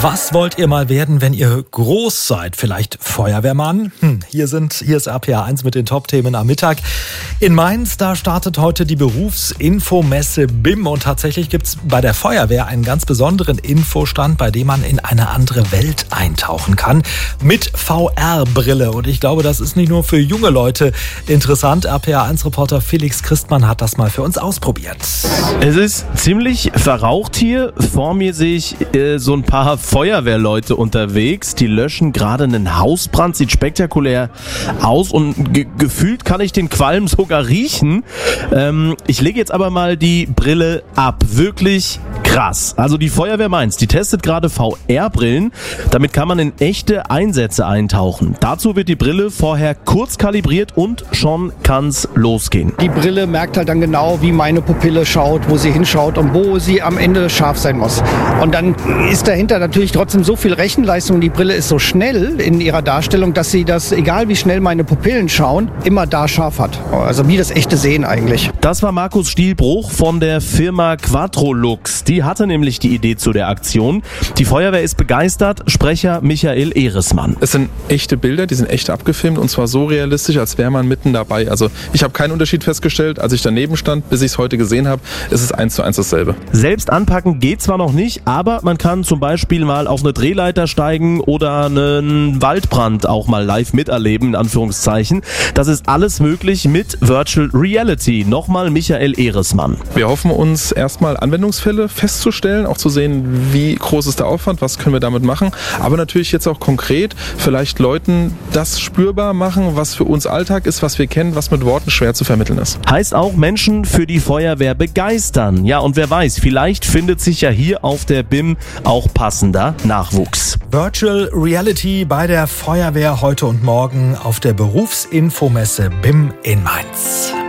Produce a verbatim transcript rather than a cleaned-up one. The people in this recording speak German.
Was wollt ihr mal werden, wenn ihr groß seid? Vielleicht Feuerwehrmann? Hm, hier sind, hier ist R P R eins mit den Top-Themen am Mittag. In Mainz, da startet heute die Berufsinfomesse B I M und tatsächlich gibt's bei der Feuerwehr einen ganz besonderen Infostand, bei dem man in eine andere Welt eintauchen kann mit V R-Brille. Und ich glaube, das ist nicht nur für junge Leute interessant. R P R eins-Reporter Felix Christmann hat das mal für uns ausprobiert. Es ist ziemlich verraucht hier. Vor mir sehe ich äh, so ein paar Feuerwehrleute unterwegs. Die löschen gerade einen Hausbrand. Sieht spektakulär aus und ge- gefühlt kann ich den Qualm sogar riechen. Ähm, ich lege jetzt aber mal die Brille ab. Wirklich krass. Also die Feuerwehr Mainz, die testet gerade V R-Brillen. Damit kann man in echte Einsätze eintauchen. Dazu wird die Brille vorher kurz kalibriert und schon kann's losgehen. Die Brille merkt halt dann genau, wie meine Pupille schaut, wo sie hinschaut und wo sie am Ende scharf sein muss. Und dann ist dahinter natürlich trotzdem so viel Rechenleistung. Die Brille ist so schnell in ihrer Darstellung, dass sie das, egal wie schnell meine Pupillen schauen, immer da scharf hat. Also wie das echte Sehen eigentlich. Das war Markus Stielbruch von der Firma Quattrolux. Die hatte nämlich die Idee zu der Aktion. Die Feuerwehr ist begeistert. Sprecher Michael Ehresmann. Es sind echte Bilder, die sind echt abgefilmt und zwar so realistisch, als wäre man mitten dabei. Also ich habe keinen Unterschied festgestellt, als ich daneben stand, bis ich es heute gesehen habe. Es ist eins zu eins dasselbe. Selbst anpacken geht zwar noch nicht, aber man kann zum Beispiel mal auf eine Drehleiter steigen oder einen Waldbrand auch mal live miterleben, in Anführungszeichen. Das ist alles möglich mit Virtual Reality. Nochmal Michael Ehresmann. Wir hoffen uns erstmal Anwendungsfälle festzustellen, auch zu sehen, wie groß ist der Aufwand, was können wir damit machen. Aber natürlich jetzt auch konkret vielleicht Leuten das spürbar machen, was für uns Alltag ist, was wir kennen, was mit Worten schwer zu vermitteln ist. Heißt auch Menschen für die Feuerwehr begeistern. Ja, und wer weiß, vielleicht findet sich ja hier auf der B I M auch passender Nachwuchs. Virtual Reality bei der Feuerwehr heute und morgen auf der Berufsinfomesse B I M in Mainz.